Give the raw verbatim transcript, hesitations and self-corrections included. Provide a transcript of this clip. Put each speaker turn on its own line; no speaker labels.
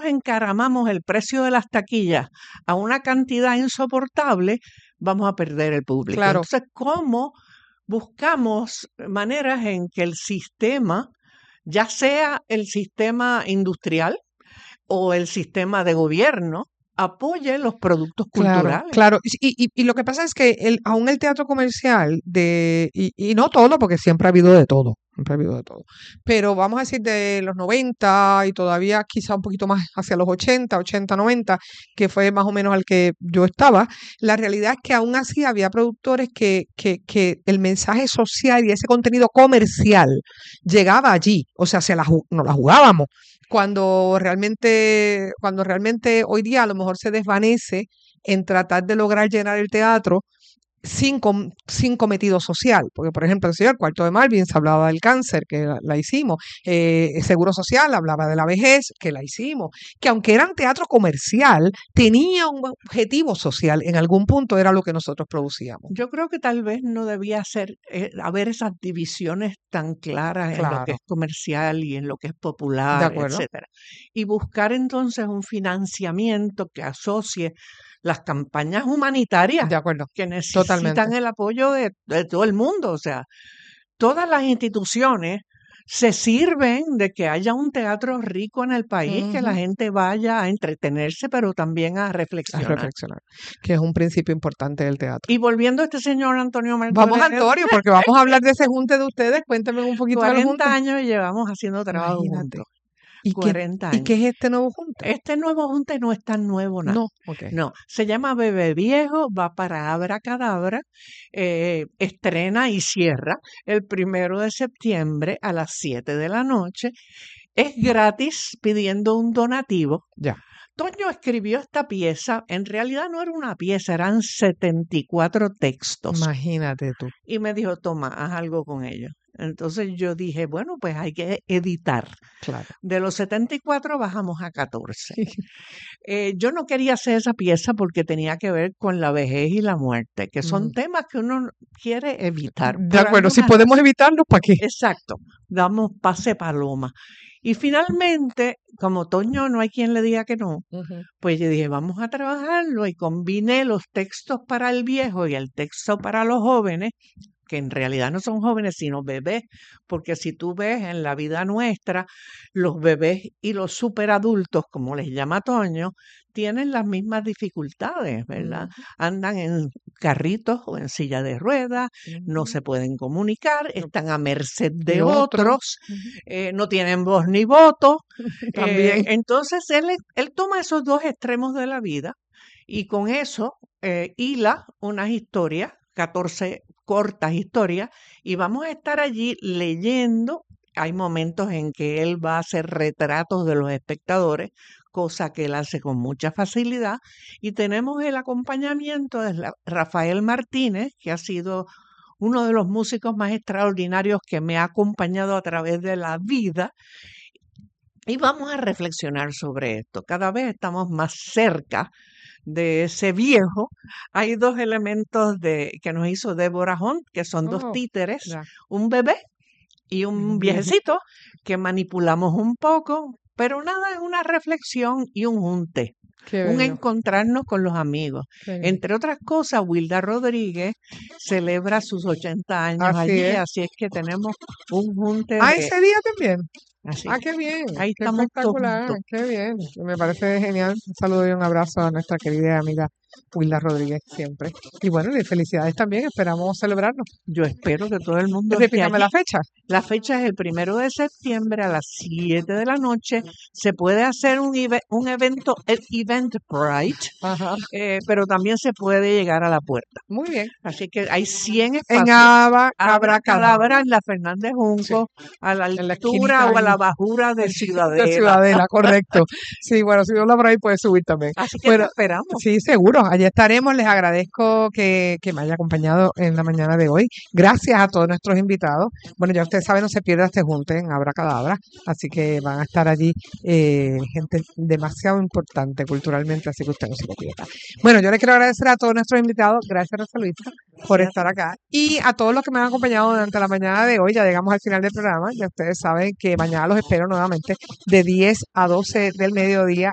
nosotros encaramamos el precio de las taquillas a una cantidad insoportable, vamos a perder el público.
Claro.
Entonces, ¿cómo buscamos maneras en que el sistema, ya sea el sistema industrial o el sistema de gobierno, apoye los productos
Claro,
culturales?
claro. Y, y, y lo que pasa es que el, aún el teatro comercial, de y, y no todo, porque siempre ha habido de todo, siempre ha habido de todo, pero vamos a decir de los noventa y todavía quizá un poquito más hacia los ochenta, ochenta, noventa, que fue más o menos al que yo estaba, la realidad es que aún así había productores que, que, que el mensaje social y ese contenido comercial llegaba allí, o sea, se la, ju- nos la jugábamos. Cuando realmente, cuando realmente hoy día a lo mejor se desvanece en tratar de lograr llenar el teatro sin, com- sin cometido social. Porque, por ejemplo, el señor Cuarto de Malvin se hablaba del cáncer, que la, la hicimos. Eh, el Seguro Social hablaba de la vejez, que la hicimos. Que aunque eran teatro comercial, tenía un objetivo social. En algún punto era lo que nosotros producíamos.
Yo creo que tal vez no debía ser, eh, haber esas divisiones tan claras en lo que
Claro,
es comercial y en lo que es
de
popular,
acuerdo.
etcétera. Y buscar entonces un financiamiento que asocie las campañas humanitarias
De acuerdo.
que
Totalmente.
necesitan el apoyo de, de todo el mundo. O sea, todas las instituciones se sirven de que haya un teatro rico en el país, que la
Ujú.
gente vaya a entretenerse, pero también a
A
reflexionar.
reflexionar, que es un principio importante del teatro.
Y volviendo a este señor Antonio
Vamos,
Martorell,
Antonio, porque vamos a hablar de ese junte de ustedes. Cuéntame un poquito del junte.
cuarenta años llevamos haciendo trabajo
Imagínate.
juntos.
¿Y qué,
cuarenta
¿Y qué
años.
es este nuevo junte?
Este nuevo junte no es tan nuevo nada.
No, ok.
No, se llama Bebé Viejo, va para Abracadabra, eh, estrena y cierra el primero de septiembre a las siete de la noche. Es gratis pidiendo un donativo.
Ya.
Toño escribió esta pieza, en realidad no era una pieza, eran setenta y cuatro textos.
Imagínate tú.
Y me dijo, toma, haz algo con ellos. Entonces yo dije, bueno, pues hay que editar.
Claro.
De los setenta y cuatro bajamos a catorce. Eh, yo no quería hacer esa pieza porque tenía que ver con la vejez y la muerte, que son
Mm.
temas que uno quiere evitar.
De
por
acuerdo, si
alguna
podemos
razón.
evitarlo, ¿para qué?
Exacto, damos pase paloma. Y finalmente, como Toño no hay quien le diga que no,
Ujú.
pues yo dije, vamos a trabajarlo y combiné los textos para el viejo y el texto para los jóvenes, que en realidad no son jóvenes, sino bebés, porque si tú ves en la vida nuestra, los bebés y los superadultos, como les llama Toño, tienen las mismas dificultades, ¿verdad?
Ujú.
Andan en carritos o en silla de ruedas, no
Ujú.
se pueden comunicar, están a merced de
De otro.
otros,
Ujú.
eh, no tienen voz ni voto. Eh,
También.
entonces él, él toma esos dos extremos de la vida y con eso eh, hila unas historias, catorce cortas historias, y vamos a estar allí leyendo. Hay momentos en que él va a hacer retratos de los espectadores, cosa que él hace con mucha facilidad, y tenemos el acompañamiento de la- Rafael Martínez, que ha sido uno de los músicos más extraordinarios que me ha acompañado a través de la vida. Y vamos a reflexionar sobre esto. Cada vez estamos más cerca de ese viejo. Hay dos elementos de, que nos hizo Deborah Hunt, que son dos
Oh,
títeres,
ya.
un bebé y
Y
un
un viejito.
viejecito que manipulamos un poco, pero nada, es una reflexión y un junte,
Qué
un
bello.
encontrarnos con los amigos.
Qué bien.
Entre otras cosas, Wilda Rodríguez celebra sus ochenta años
Así
allí,
es.
así es que tenemos un junte
Ah,
de...
ese día también.
Así,
Ah, qué bien,
ahí
qué
estamos todos
espectacular,
juntos.
qué bien. Me parece genial. Un saludo y un abrazo a nuestra querida amiga Wilda Rodríguez siempre. Y bueno, y felicidades también, esperamos celebrarlo.
Yo espero que todo el mundo esté
Repítame
allí.
la fecha.
La fecha es el primero de septiembre a las siete de la noche. Se puede hacer un, eve- un evento, el Eventbrite,
Ajá,
eh, pero también se puede llegar a la puerta.
muy bien.
Así que hay cien
En
espacios.
Aba,
Habrá
Abracadabra,
cadabra en la Fernández
sí,
Junco, a la
en la
altura
esquinita
o a la
ahí
bajura de
de
Ciudadela.
Ciudadela, correcto. Sí, bueno, si no la por ahí puede subir también.
Así que te
Bueno,
esperamos.
sí, seguro, allí estaremos. Les agradezco que, que me haya acompañado en la mañana de hoy. Gracias a todos nuestros invitados. Bueno, ya ustedes saben, no se pierda este junte en Abracadabra, así que van a estar allí eh, gente demasiado importante culturalmente, así que usted no se lo pierda. Bueno, yo les quiero agradecer a todos nuestros invitados. Gracias, Rosa Luisa, por
Gracias.
estar acá. Y a todos los que me han acompañado durante la mañana de hoy. Ya llegamos al final del programa. Ya ustedes saben que mañana los espero nuevamente de diez a doce del mediodía